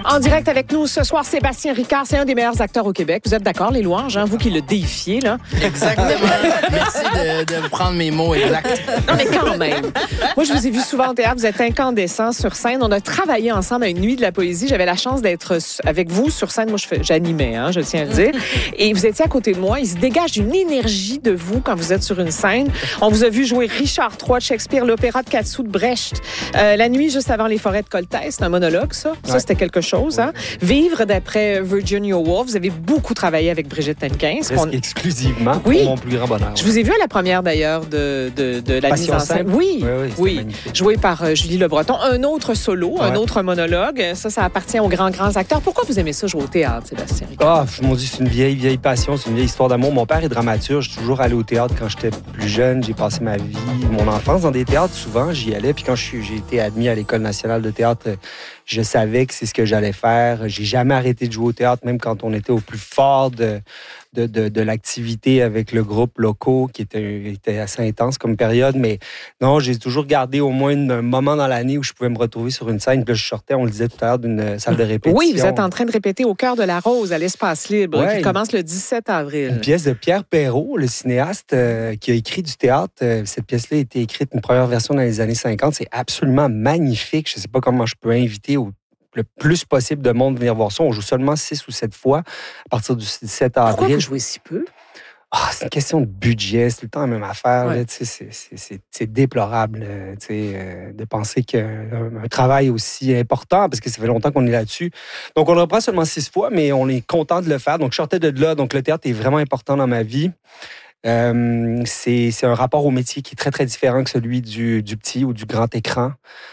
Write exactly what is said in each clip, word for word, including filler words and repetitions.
En direct avec nous ce soir, Sébastien Ricard, c'est un des meilleurs acteurs au Québec. Vous êtes d'accord, les louanges, hein? Vous qui le déifiez, là? Exactement. Merci de, de prendre mes mots exacts. Non, mais quand même. Moi, je vous ai vu souvent au théâtre. Vous êtes incandescent sur scène. On a travaillé ensemble à une nuit de la poésie. J'avais la chance d'être avec vous sur scène. Moi, je fais, j'animais, hein, je tiens à le dire. Et vous étiez à côté de moi. Il se dégage une énergie de vous quand vous êtes sur une scène. On vous a vu jouer Richard trois de Shakespeare, l'opéra de Katsu de Brecht, euh, La nuit juste avant les forêts de Coltès. C'est un monologue, ça. Ça, ouais. C'était quelque chose. Hein? Vivre d'après Virginia Woolf. Vous avez beaucoup travaillé avec Brigitte Tenkins. Presque exclusivement pour oui. mon plus grand bonheur. Je vous ai vu à la première, d'ailleurs, de, de, de la Passion mise en scène. Oui, oui, oui, oui. Magnifique. Joué par euh, Julie Le Breton. Un autre solo, ouais. un autre monologue. Ça, ça appartient aux grands, grands acteurs. Pourquoi vous aimez ça, jouer au théâtre, Sébastien Ricard? Ah, mon Dieu, c'est une vieille, vieille passion. C'est une vieille histoire d'amour. Mon père est dramaturge. J'ai toujours allé au théâtre quand j'étais plus jeune. J'ai passé ma vie, mon enfance dans des théâtres. Souvent, j'y allais. Puis quand je suis, j'ai été admis à l'École nationale de théâtre, je savais que c'est ce que j'allais faire. J'ai jamais arrêté de jouer au théâtre, même quand on était au plus fort de, de, de, de l'activité avec le groupe locaux, qui était, était assez intense comme période. Mais non, j'ai toujours gardé au moins un moment dans l'année où je pouvais me retrouver sur une scène. Puis là, je sortais, on le disait tout à l'heure, d'une salle de répétition. Oui, vous êtes en train de répéter Au cœur de la rose à l'Espace Libre, ouais, qui commence le dix-sept avril. Une pièce de Pierre Perrault, le cinéaste euh, qui a écrit du théâtre. Euh, cette pièce-là a été écrite, une première version dans les années cinquante. C'est absolument magnifique. Je ne sais pas comment je peux inviter au le plus possible de monde venir voir ça. On joue seulement six ou sept fois à partir du dix-sept avril. Pourquoi vous jouez si peu? Ah, c'est une question de budget, c'est tout le temps la même affaire. Ouais. Là, c'est, c'est, c'est, c'est déplorable euh, euh, de penser qu'un un travail aussi important, parce que ça fait longtemps qu'on est là-dessus. Donc, on le reprend seulement six fois, mais on est content de le faire. Donc, je sortais de là. Donc, le théâtre est vraiment important dans ma vie. Euh, c'est, c'est un rapport au métier qui est très, très différent que celui du, du petit ou du grand écran.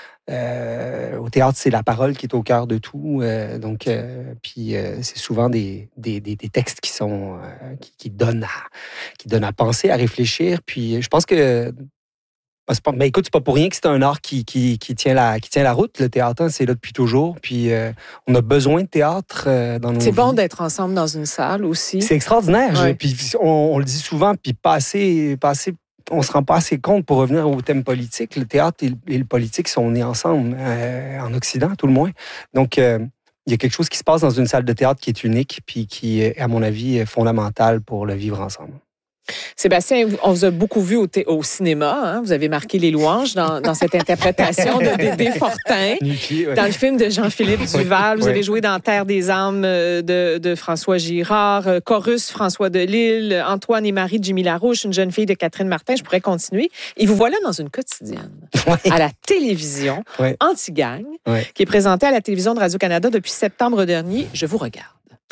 Euh, au théâtre, c'est la parole qui est au cœur de tout. Euh, donc, euh, puis euh, c'est souvent des, des, des, des textes qui sont euh, qui, qui donnent à qui donnent à penser, à réfléchir. Puis, je pense que ben, c'est pas, ben, écoute, c'est pas pour rien que c'est un art qui qui, qui tient la qui tient la route. Le théâtre, hein, c'est là depuis toujours. Puis, euh, on a besoin de théâtre euh, dans nos C'est vies. bon d'être ensemble dans une salle aussi. C'est extraordinaire. Ouais. Puis, on, on le dit souvent. Puis, pas assez, pas assez on ne se rend pas assez compte pour revenir au thème politique. Le théâtre et le politique sont nés ensemble, euh, en Occident, tout le moins. Donc, euh, il y a quelque chose qui se passe dans une salle de théâtre qui est unique puis qui est, à mon avis, est fondamental pour le vivre ensemble. Sébastien, on vous a beaucoup vu au, thé- au cinéma. Hein? Vous avez marqué les louanges dans, dans cette interprétation de Dédé Fortin. Nuki, ouais. Dans le film de Jean-Philippe Duval. Vous ouais. avez joué dans Terre des âmes de, de François Girard, Chorus, François Delisle, Antoine et Marie de Jimmy Larouche, Une jeune fille de Catherine Martin. Je pourrais continuer. Et vous voilà dans une quotidienne ouais. à la télévision, ouais. Anti-Gang, ouais. qui est présentée à la télévision de Radio-Canada depuis septembre dernier. Je vous regarde.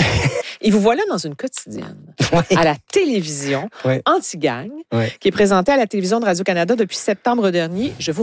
Et vous voilà dans une quotidienne ouais. à la télévision, ouais. Anti-Gang, ouais. qui est présentée à la télévision de Radio-Canada depuis septembre dernier. Je vous